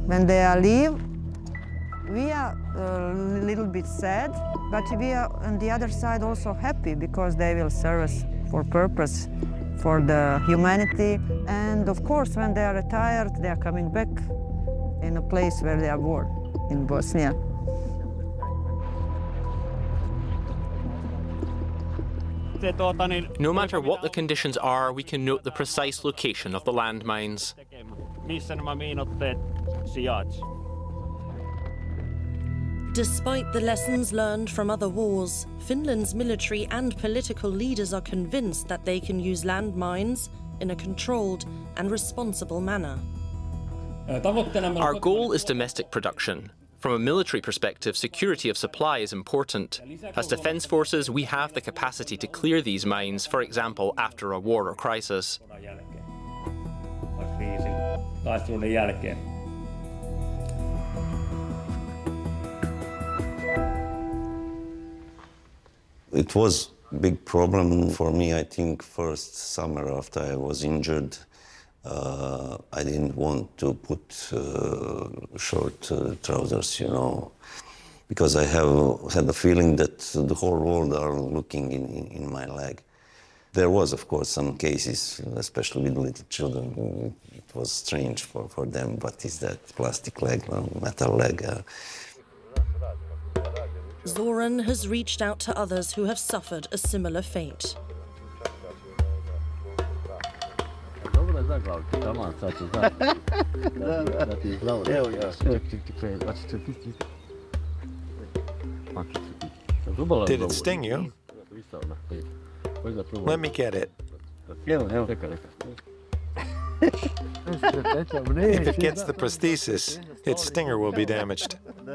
When they leave, we are a little bit sad, but we are on the other side also happy because they will serve us for purpose, for the humanity. And of course, when they are retired, they are coming back in a place where they are born, in Bosnia. No matter what the conditions are, we can note the precise location of the landmines. Despite the lessons learned from other wars, Finland's military and political leaders are convinced that they can use landmines in a controlled and responsible manner. Our goal is domestic production. From a military perspective, security of supply is important. As defence forces, we have the capacity to clear these mines, for example, after a war or crisis. It was a big problem for me, I think, first summer after I was injured. I didn't want to put short trousers, you know, because I have had the feeling that the whole world are looking in my leg. There was, of course, some cases, especially with little children. It was strange for them. What is that plastic leg, metal leg? Zoran has reached out to others who have suffered a similar fate. Did it sting you? Let me get it. If it gets the prosthesis, its stinger will be damaged.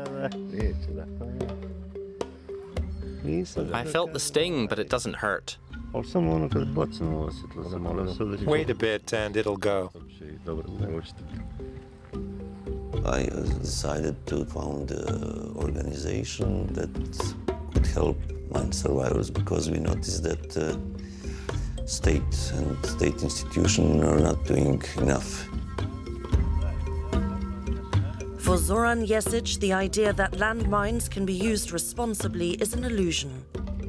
I felt the sting, but it doesn't hurt. Wait a bit and it'll go. I decided to found an organization that could help mine survivors because we noticed that state and state institutions are not doing enough. For Zoran Jesic, the idea that landmines can be used responsibly is an illusion.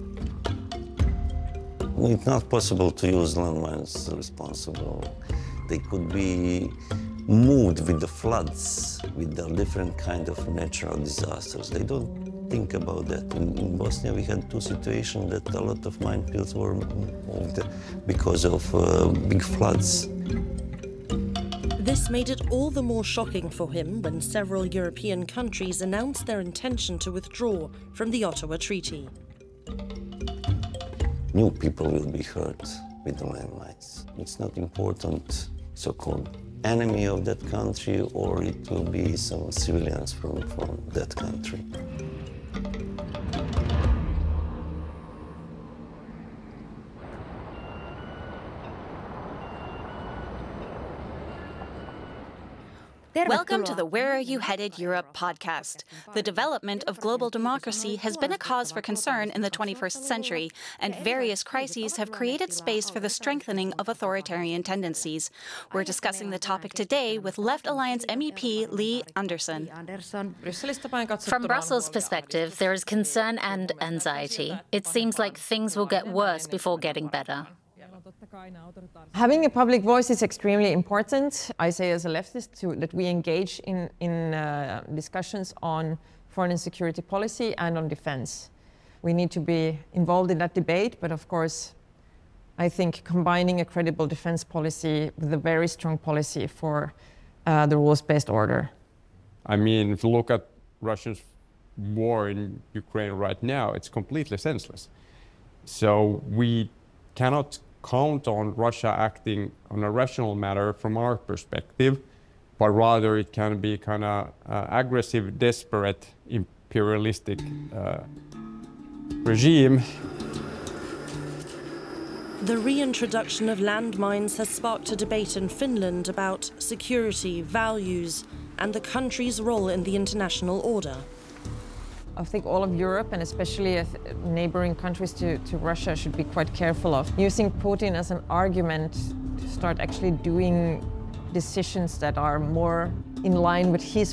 It's not possible to use landmines responsibly. They could be moved with the floods, with the different kind of natural disasters. They don't think about that. In Bosnia, we had two situations that a lot of minefields were moved because of big floods. This made it all the more shocking for him when several European countries announced their intention to withdraw from the Ottawa Treaty. New people will be hurt with the landmines. It's not important, so-called enemy of that country, or it will be some civilians from that country. Welcome to the Where Are You Headed Europe podcast. The development of global democracy has been a cause for concern in the 21st century, and various crises have created space for the strengthening of authoritarian tendencies. We're discussing the topic today with Left Alliance MEP Li Andersson. From Brussels' perspective, there is concern and anxiety. It seems like things will get worse before getting better. Having a public voice is extremely important. I say as a leftist that we engage in discussions on foreign and security policy and on defense. We need to be involved in that debate, but of course, I think combining a credible defense policy with a very strong policy for the rules-based order. I mean, if you look at Russia's war in Ukraine right now, it's completely senseless. So we cannot count on Russia acting on a rational matter from our perspective, but rather it can be kind of aggressive, desperate, imperialistic regime. The reintroduction of landmines has sparked a debate in Finland about security, values, and the country's role in the international order. I think all of Europe, and especially neighboring countries to Russia, should be quite careful of using Putin as an argument to start actually doing decisions that are more in line with his